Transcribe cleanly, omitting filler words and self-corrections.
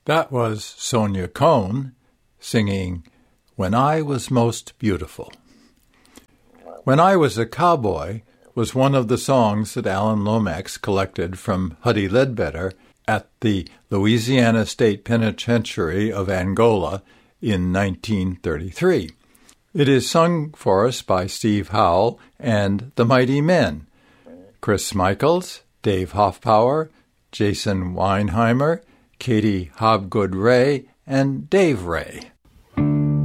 That was Sonia Cohn singing When I Was Most Beautiful. When I Was a Cowboy was one of the songs that Alan Lomax collected from Huddie Ledbetter at the Louisiana State Penitentiary of Angola in 1933. It is sung for us by Steve Howell and the Mighty Men, Chris Michaels, Dave Hoffpower, Jason Weinheimer, Katie Hobgood Ray, and Dave Ray.